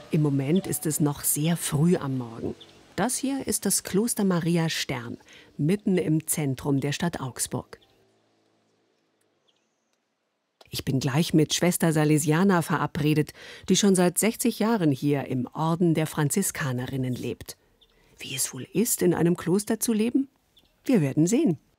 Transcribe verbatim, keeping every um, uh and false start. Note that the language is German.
Im Moment ist es noch sehr früh am Morgen. Das hier ist das Kloster Maria Stern, mitten im Zentrum der Stadt Augsburg. Ich bin gleich mit Schwester Salesiana verabredet, die schon seit sechzig Jahren hier im Orden der Franziskanerinnen lebt. Wie es wohl ist, in einem Kloster zu leben? Wir werden sehen.